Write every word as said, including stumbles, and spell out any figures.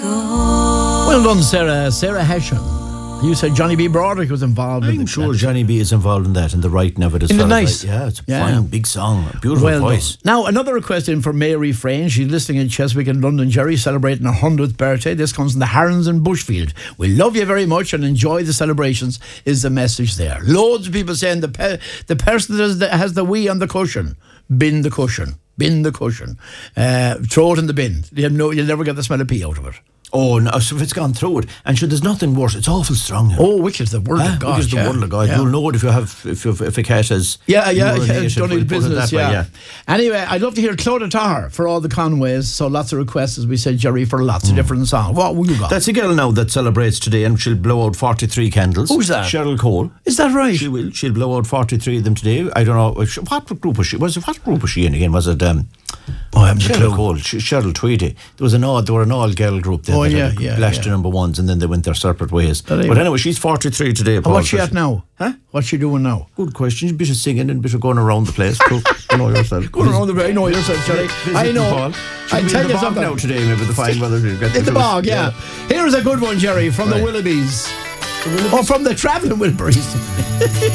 Well done, Sarah. Sarah Hession. You said Johnny B. Broderick was involved. I'm in sure that. Johnny B is involved in that and the writing of it as Isn't it well. nice? Like, yeah, it's a Yeah. fine, big song, a beautiful Well voice. done. Now, another request in for Mary Frayne. She's listening in Cheswick in London. Jerry celebrating her hundredth birthday. This comes from the Harrons in Bushfield. We love you very much and enjoy the celebrations, is the message there. Loads of people saying the pe- the person that has the, has the wee on the cushion, bin the cushion, bin the cushion. Uh, throw it in the bin. You have no, you'll never get the smell of pee out of it. Oh, no, so if it's gone through it, and sure, there's nothing worse. It's awful strong. You know. Oh, which is the word Ah, of God. which is the yeah. word of God. Yeah. You'll know it if you have if you, if a cat has Yeah, yeah, yeah, urination, done put his it business, that way, yeah. yeah. Anyway, I'd love to hear Clodagh Tahar for all the Conways, so lots of requests, as we said, Jerry, for lots of different songs. What will you got? That's a girl now that celebrates today, and she'll blow out forty-three candles. Who's that? Cheryl Cole. Is that right? She will. She'll blow out forty-three of them today. I don't know what group was she. Was it what group was she in again? Was it? Um, Oh, I haven't a Cheryl clue. Cole, Sh- Cheryl Tweedy. There was an odd, they were an all-girl group there. Oh, that yeah, had yeah, Blashed yeah. to number ones, and then they went their separate ways. But anyway. But anyway, she's forty-three today. And Paul, what's she so at now? Huh? What's she doing now? Good question. A bit of singing and a bit of going around the place. Cool. You know yourself. Going around the I know yourself, Jerry. I know. Paul. I She'll be tell in the you bog something. now today, maybe the fine weather. She'll get In the to- bog, yeah. Here's a good one, Jerry, from Right. the Willoughbys. Or from the Travelling Wilburys.